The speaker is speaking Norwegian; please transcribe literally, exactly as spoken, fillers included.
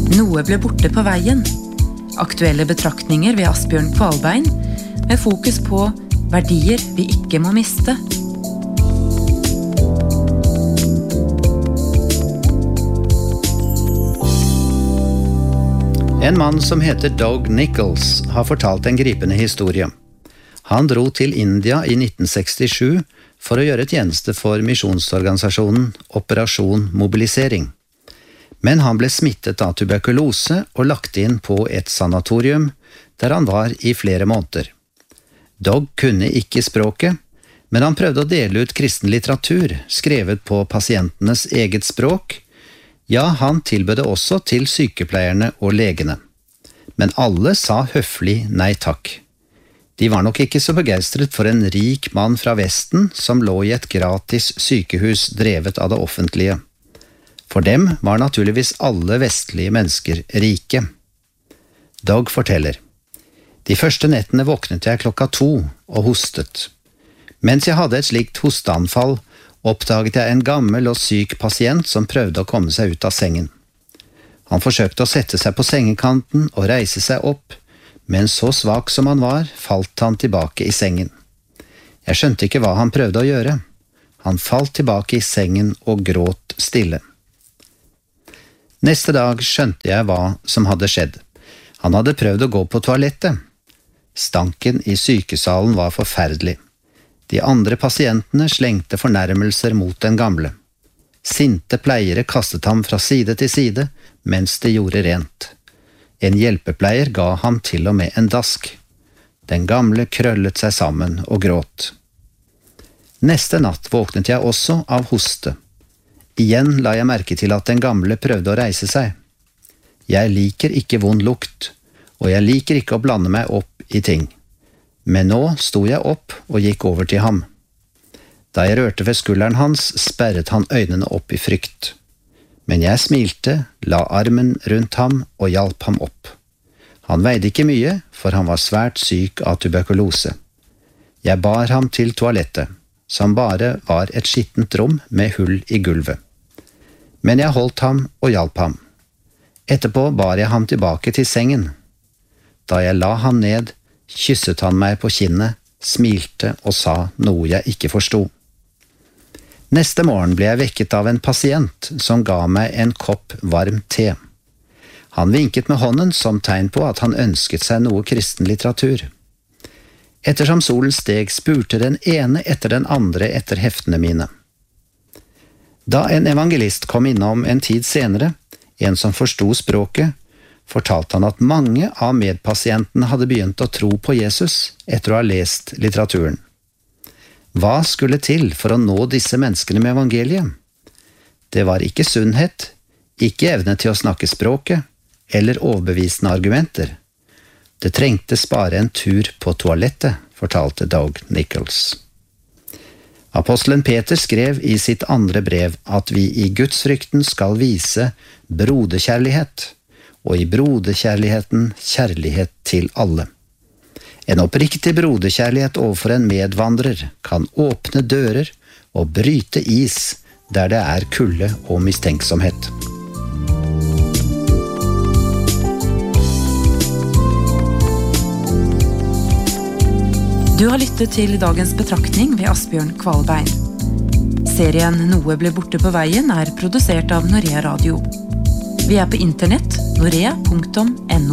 Noe ble borte på veien. Aktuelle betraktninger ved Asbjørn Kvalbein, med fokus på verdier vi ikke må miste. En mann som heter Doug Nichols har fortalt en gripende historie. Han dro til India i nitten sekstisju for å gjøre tjeneste for misjonsorganisasjonen Operasjon Mobilisering. Men han ble smittet av tuberkulose og lagt inn på et sanatorium, der han var i flere måneder. Doug kunne ikke språket, men han prøvde å dele ut kristen litteratur, skrevet på pasientenes eget språk. Ja, han tilbød det også til sykepleierne og legene. Men alle sa høflig nei takk. De var nok ikke så begeistret for en rik mann fra Vesten som lå i et gratis sykehus drevet av det offentlige. For dem var naturligvis alle vestlige mennesker rike. Doug forteller: De første nettene våknet jeg klokka to og hostet. Mens jeg hadde et slikt hosteanfall, oppdaget jeg en gammel og syk pasient som prøvde å komme seg ut av sengen. Han forsøkte å sette seg på sengekanten og reise seg opp, men så svak som han var, falt han tilbake i sengen. Jeg skjønte ikke hva han prøvde å gjøre. Han falt tilbake i sengen og gråt stille. Neste dag skjønte jeg hva som hadde skjedd. Han hadde prøvd å gå på toalettet. Stanken i sykesalen var forferdelig. De andre pasientene slengte fornærmelser mot den gamle. Sinte pleiere kastet ham fra side til side mens de gjorde rent. En hjelpepleier ga ham til og med en dask. Den gamle krøllet seg sammen og gråt. Neste natt våknet jeg også av hoste. Igjen la jeg merke til at den gamle prøvde å reise seg. Jeg liker ikke vond lukt, og jeg liker ikke å blande meg opp i ting. Men nå sto jeg opp og gikk over til ham. Da jeg rørte ved skulderen hans, sperret han øynene opp i frykt. Men jeg smilte, la armen rundt ham og hjalp ham opp. Han veide ikke mye, for han var svært syk av tuberkulose. Jeg bar ham til toalettet, som bare var et skittent rom med hull i gulvet. Men jeg holdt ham og hjalp ham. Etterpå bar jeg ham tilbake til sengen. Da jeg la ham ned, kysset han meg på kinnet, smilte og sa noe jeg ikke forstod. Neste morgen ble jeg vekket av en pasient som ga meg en kopp varm te. Han vinket med hånden som tegn på at han ønsket seg noe kristen litteratur. Ettersom solen steg, spurte den ene etter den andre etter heftene mine. Da en evangelist kom innom en tid senere, en som forstod språket, fortalte han at mange av medpasientene hadde begynt å tro på Jesus etter å ha lest litteraturen. Hva skulle til for å nå disse menneskene med evangeliet? Det var ikke sunnhet, ikke evne til å snakke språket, eller overbevisende argumenter. Det trengtes bare en tur på toalettet, fortalte Doug Nichols. Apostelen Peter skrev i sitt andre brev at vi i gudsfrykten skal vise broderkjærlighet, og i broderkjærligheten kjærlighet til alle. En oppriktig broderkjærlighet overfor en medvandrer kan åpne dører og bryte is der det er kulde og mistenksomhet. Du har lyttet til dagens betraktning ved Asbjørn Kvalbein. Serien Noe ble borte på veien er produsert av Norea Radio. Vi er på internett norea punktum no.